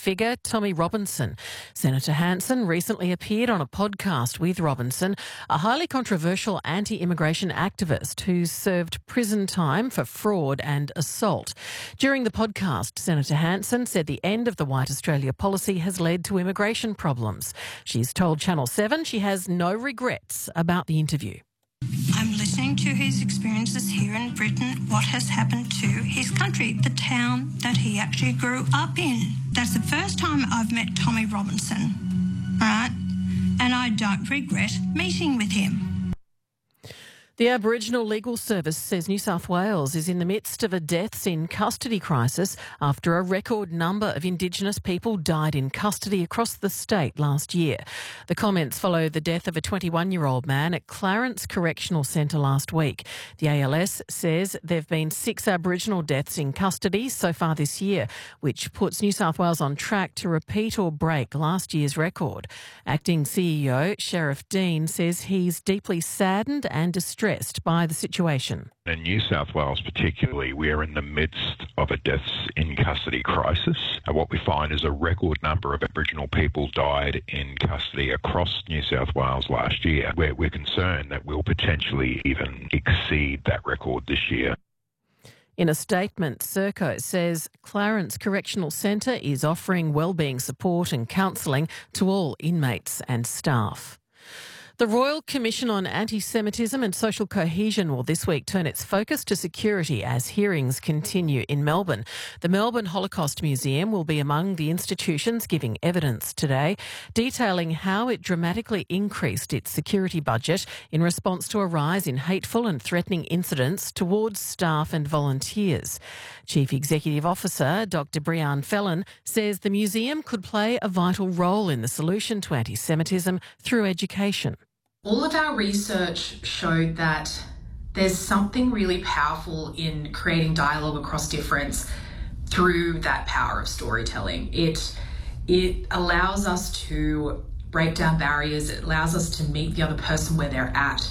figure Tommy Robinson. Senator Hanson recently appeared on a podcast with Robinson, a highly controversial anti-immigration activist who served prison time for fraud and assault. During the podcast, Senator Hanson said the end of the White Australia policy has led to immigration problems. She's told Channel 7 she has no regrets about the interview. I'm listening to his experiences here in Britain, what has happened to his country, the town that he actually grew up in. That's the first time I've met Tommy Robinson, right? And I don't regret meeting with him. The Aboriginal Legal Service says New South Wales is in the midst of a deaths in custody crisis after a record number of Indigenous people died in custody across the state last year. The comments follow the death of a 21-year-old man at Clarence Correctional Centre last week. The ALS says there have been 6 Aboriginal deaths in custody so far this year, which puts New South Wales on track to repeat or break last year's record. Acting CEO Sheriff Dean says he's deeply saddened and distressed by the situation. In New South Wales particularly, we are in the midst of a deaths in custody crisis. And what we find is a record number of Aboriginal people died in custody across New South Wales last year. We're concerned that we'll potentially even exceed that record this year. In a statement, Serco says Clarence Correctional Centre is offering wellbeing support and counselling to all inmates and staff. The Royal Commission on Anti-Semitism and Social Cohesion will this week turn its focus to security as hearings continue in Melbourne. The Melbourne Holocaust Museum will be among the institutions giving evidence today, detailing how it dramatically increased its security budget in response to a rise in hateful and threatening incidents towards staff and volunteers. Chief Executive Officer Dr Brianne Fellon says the museum could play a vital role in the solution to anti-Semitism through education. All of our research showed that there's something really powerful in creating dialogue across difference through that power of storytelling. It allows us to break down barriers. It allows us to meet the other person where they're at.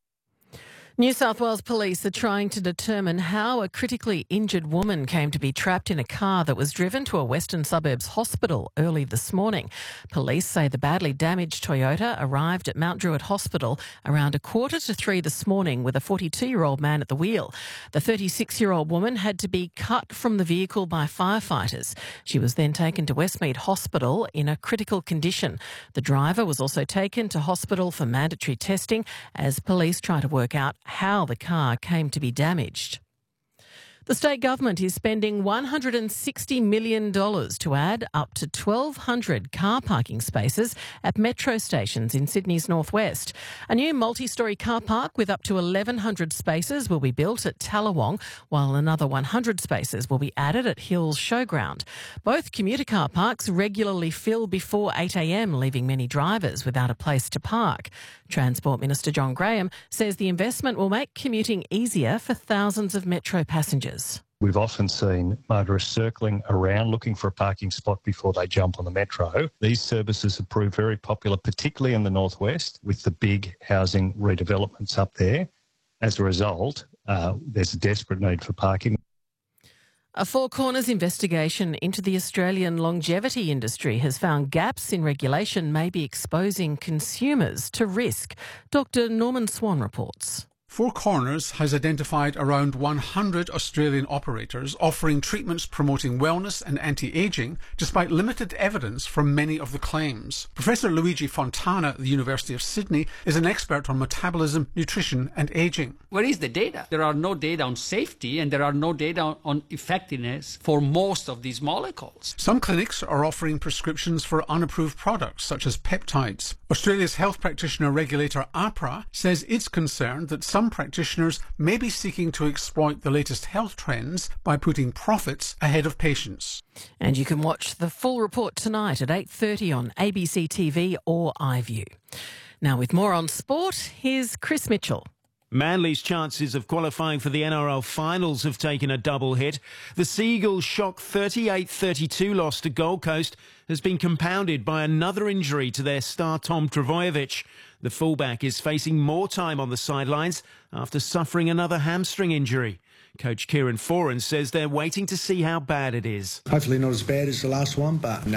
New South Wales Police are trying to determine how a critically injured woman came to be trapped in a car that was driven to a Western Suburbs hospital early this morning. Police say the badly damaged Toyota arrived at Mount Druitt Hospital around 2:45 this morning with a 42-year-old man at the wheel. The 36-year-old woman had to be cut from the vehicle by firefighters. She was then taken to Westmead Hospital in a critical condition. The driver was also taken to hospital for mandatory testing as police try to work out how the car came to be damaged. The state government is spending $160 million to add up to 1,200 car parking spaces at metro stations in Sydney's northwest. A new multi-storey car park with up to 1,100 spaces will be built at Tallawong, while another 100 spaces will be added at Hills Showground. Both commuter car parks regularly fill before 8 a.m, leaving many drivers without a place to park. Transport Minister John Graham says the investment will make commuting easier for thousands of metro passengers. We've often seen motorists circling around looking for a parking spot before they jump on the metro. These services have proved very popular, particularly in the northwest, with the big housing redevelopments up there. As a result, there's a desperate need for parking. A Four Corners investigation into the Australian longevity industry has found gaps in regulation may be exposing consumers to risk. Dr Norman Swan reports. Four Corners has identified around 100 Australian operators offering treatments promoting wellness and anti-ageing despite limited evidence for many of the claims. Professor Luigi Fontana at the University of Sydney is an expert on metabolism, nutrition and ageing. Where is the data? There are no data on safety and there are no data on effectiveness for most of these molecules. Some clinics are offering prescriptions for unapproved products such as peptides. Australia's health practitioner regulator APRA says it's concerned that some practitioners may be seeking to exploit the latest health trends by putting profits ahead of patients. And you can watch the full report tonight at 8:30 on ABC TV or iView. Now with more on sport, here's Chris Mitchell. Manly's chances of qualifying for the NRL finals have taken a double hit. The Seagulls' shock 38-32 loss to Gold Coast has been compounded by another injury to their star Tom Trbojevic. The fullback is facing more time on the sidelines after suffering another hamstring injury. Coach Kieran Foran says they're waiting to see how bad it is. Hopefully not as bad as the last one, but